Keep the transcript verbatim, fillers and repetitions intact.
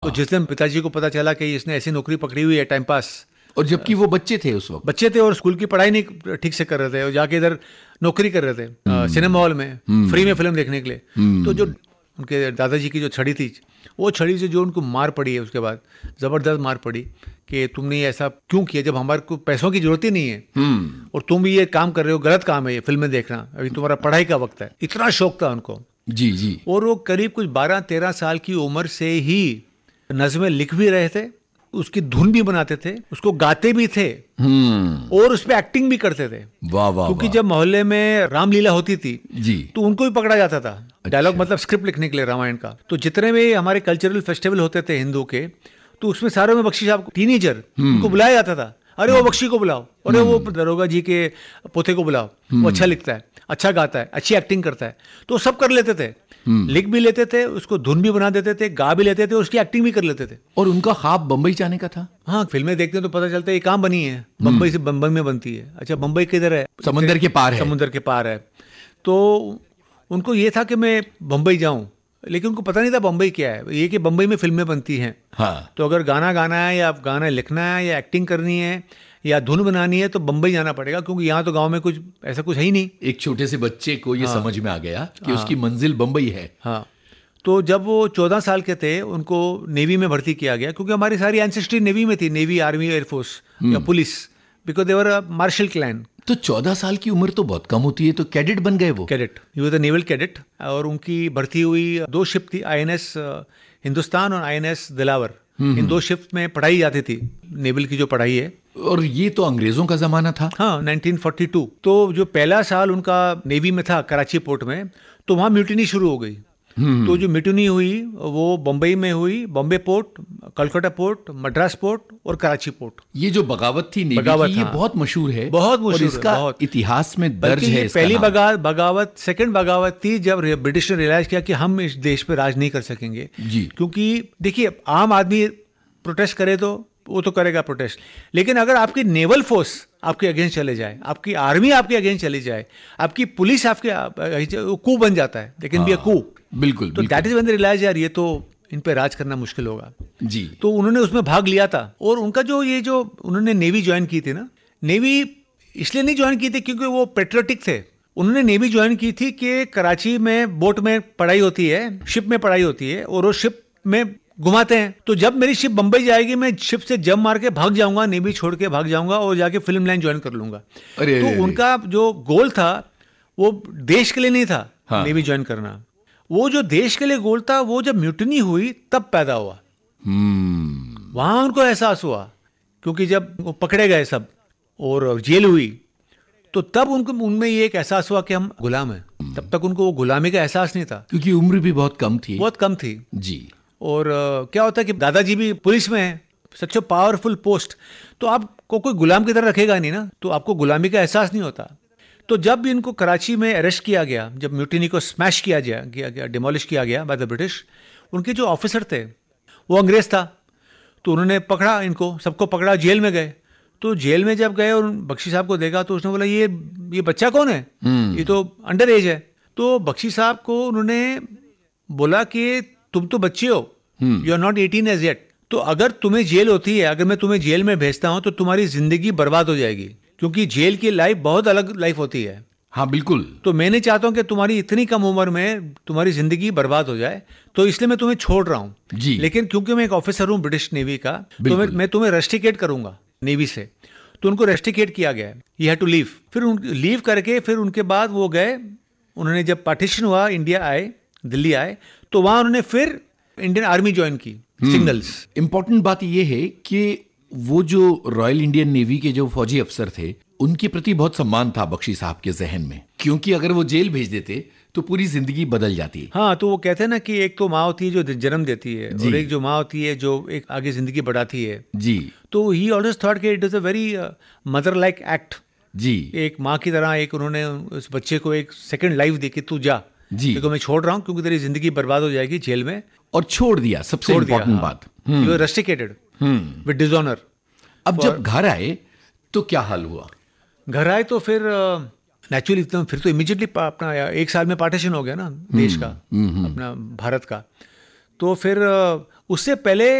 तो जिस दिन पिताजी को पता चला कि इसने ऐसी नौकरी पकड़ी हुई है टाइम पास, और जबकि वो बच्चे थे उस वक्त, बच्चे थे और स्कूल की पढ़ाई नहीं ठीक से कर रहे थे और जाके इधर नौकरी कर रहे थे सिनेमा हॉल में फ्री में फिल्म देखने के लिए, तो जो उनके दादाजी की जो छड़ी थी, वो छड़ी से जो उनको मार पड़ी है उसके बाद ज़बरदस्त मार पड़ी कि तुमने ऐसा क्यों किया जब हमारे को पैसों की जरूरत ही नहीं है और तुम भी ये काम कर रहे हो, गलत काम है ये फिल्में देखना, अभी तुम्हारा पढ़ाई का वक्त है। इतना शौक था उनको। जी जी। और वो करीब कुछ बारह तेरह साल की उम्र से ही नज़में लिख भी रहे थे, उसकी धुन भी बनाते थे, उसको गाते भी थे और उस पे एक्टिंग भी करते थे। वाह वाह। क्योंकि जब मोहल्ले में रामलीला होती थी जी, तो उनको भी पकड़ा जाता था डायलॉग, मतलब स्क्रिप्ट लिखने के लिए रामायण का। तो जितने भी हमारे कल्चरल फेस्टिवल होते थे हिंदू के, तो उसमें सारों में बख्शी साहब टीनेजर उनको बुलाया जाता था, अरे वो बख्शी को बुलाओ, अरे वो दरोगा जी के पोते को बुलाओ, वो अच्छा लिखता है, अच्छा गाता है, अच्छी एक्टिंग करता है। तो सब कर लेते थे, लिख भी लेते थे, उसको धुन भी बना देते थे, गा भी लेते थे, उसकी एक्टिंग भी कर लेते थे। और उनका ख्वाब बम्बई जाने का था। हाँ, फिल्में देखते हैं तो पता चलता है ये कहाँ बनी है, बम्बई से बम्बई में बनती है। अच्छा, बम्बई किधर है? समुंदर के पार है। समुंदर के पार है। तो उनको ये था कि मैं बम्बई जाऊं, लेकिन उनको पता नहीं था बम्बई क्या है, ये कि बम्बई में फिल्में बनती हैं। हाँ। तो अगर गाना गाना है या गाना लिखना है या एक्टिंग करनी है या धुन बनानी है तो बम्बई जाना पड़ेगा, क्योंकि यहाँ तो गांव में कुछ ऐसा कुछ है ही नहीं। एक छोटे से बच्चे को ये हाँ। समझ में आ गया कि हाँ। उसकी मंजिल बम्बई है। हाँ। तो जब वो चौदह साल के थे उनको नेवी में भर्ती किया गया, क्योंकि हमारी सारी एंसेस्ट्री नेवी में थी, नेवी, आर्मी, एयरफोर्स या police, because they were a martial clan. तो चौदह साल की उम्र तो बहुत कम होती है, तो कैडेट बन गए वो? Cadet, he was a naval cadet. और उनकी भर्ती हुई, दो शिप थी, आईएनएस हिंदुस्तान और आईएनएस दिलावर। इन दो शिप में पढ़ाई जाती थी, नेवल की जो पढ़ाई है। और ये तो अंग्रेजों का जमाना था। हाँ, नाइनटीन फोर्टी टू। तो जो पहला साल उनका नेवी में था कराची पोर्ट में, तो वहाँ म्यूटिनी शुरू हो गई। तो जो म्यूटिनी हुई वो बम्बई में हुई, Bombay port, Calcutta port, Madras port और कराची पोर्ट। ये जो बगावत थी नेवी बगावत, की, ये हाँ, बहुत मशहूर है, बहुत मशहूर, इसका बहुत इतिहास में दर्ज है। पहली बगावत बगावत सेकंड बगावत थी जब ब्रिटिश ने रियलाइज किया कि हम इस देश पे राज नहीं कर सकेंगे जी। क्योंकि देखिए, आम आदमी प्रोटेस्ट करे तो वो तो करेगा प्रोटेस्ट, लेकिन अगर आपकी नेवल फोर्स आपके अगेंस्ट चले जाए, आपकी आर्मी आपके अगेंस्ट चली जाए, आपकी पुलिस आपके, कू बन जाता है, लेकिन भी कू। बिल्कुल। तो that is when they realise यार ये तो इन पे राज करना मुश्किल होगा जी। तो उन्होंने उसमें भाग लिया था। और उनका जो ये जो उन्होंने नेवी ज्वाइन की थी ना, नेवी इसलिए नहीं ज्वाइन की थी क्योंकि वो पेट्रियोटिक थे। उन्होंने नेवी ज्वाइन की थी कि कराची में बोट में पढ़ाई होती है, शिप में पढ़ाई होती है और वो शिप में घुमाते हैं। तो जब मेरी शिप बंबई जाएगी, मैं शिप से जंप मार के भाग जाऊंगा, नेवी छोड़ के भाग जाऊंगा और जाके फिल्म लाइन ज्वाइन कर लूंगा। अरे, तो अरे, उनका जो गोल था वो देश के लिए नहीं था। हाँ। नेवी ज्वाइन करना, वो जो देश के लिए गोल था, वो जब म्यूटिनी हुई तब पैदा हुआ। hmm. वहां उनको एहसास हुआ, क्योंकि जब वो पकड़े गए सब और जेल हुई, तो तब उनको उनमें ये एक एहसास हुआ कि हम गुलाम हैं। hmm. तब तक उनको वो गुलामी का एहसास नहीं था, क्योंकि उम्र भी बहुत कम थी बहुत कम थी जी। और uh, क्या होता है कि दादाजी भी पुलिस में है, सच अ पावरफुल पोस्ट, तो आपको कोई गुलाम की तरह रखेगा नहीं ना, तो आपको गुलामी का एहसास नहीं होता। तो जब भी इनको कराची में अरेस्ट किया गया, जब म्यूटिनी को स्मैश किया गया किया गया डिमोलिश किया गया बाय द ब्रिटिश, उनके जो ऑफिसर थे वो अंग्रेज था। तो उन्होंने पकड़ा इनको, सबको पकड़ा, जेल में गए। तो जेल में जब गए और बख्शी साहब को देखा तो उसने बोला ये ये बच्चा कौन है? hmm. ये तो अंडर एज है। तो बख्शी साहब को उन्होंने बोला कि तुम तो बच्चे हो, you are not eighteen as yet. तो अगर तुम्हें जेल होती है, अगर मैं तुम्हें जेल में भेजता हूं तो तुम्हारी जिंदगी बर्बाद हो जाएगी, क्योंकि जेल की लाइफ बहुत अलग लाइफ होती है। हाँ बिल्कुल। तो मैं नहीं चाहता हूं कि तुम्हारी इतनी कम उम्र में तुम्हारी जिंदगी बर्बाद हो जाए, तो इसलिए मैं तुम्हें छोड़ रहा हूं जी। लेकिन क्योंकि मैं एक ऑफिसर हूं ब्रिटिश नेवी का, तो मैं, मैं तुम्हें रेस्ट्रिकेट करूंगा नेवी से। तो उनको रेस्ट्रिकेट किया गया, यू हैव टू लीव। फिर लीव करके फिर उनके बाद वो गए, उन्होंने जब पार्टीशन हुआ, इंडिया आए, दिल्ली आए, तो वहां उन्होंने फिर इंडियन आर्मी ज्वाइन की, सिग्नल्स। इंपॉर्टेंट बात यह है कि वो जो रॉयल इंडियन नेवी के जो फौजी अफसर थे, उनके प्रति बहुत सम्मान था बख्शी साहब के जहन में, क्योंकि अगर वो जेल भेज देते तो पूरी जिंदगी बदल जाती। हाँ, तो वो कहते हैं ना कि एक तो माँ होती है जो जन्म देती है, और एक जो माँ होती है जो एक आगे जिंदगी बढ़ाती है जी। तो ही ऑलवेज थॉट कि it is a very mother like act जी। एक माँ की तरह एक उन्होंने उस बच्चे को एक सेकंड लाइफ दी कि तू जा जी, देखो मैं छोड़ रहा हूँ क्योंकि तेरी जिंदगी बर्बाद हो जाएगी जेल में, और छोड़ दिया। सबसे इम्पोर्टेंट बात, you are restricted with dishonour. अब जब घर आए तो क्या हाल हुआ? घर आए तो फिर नेचुरली uh, फिर तो इमीडिएटली अपना एक साल में पार्टीशन हो गया ना देश का, अपना भारत का। तो फिर uh, उससे पहले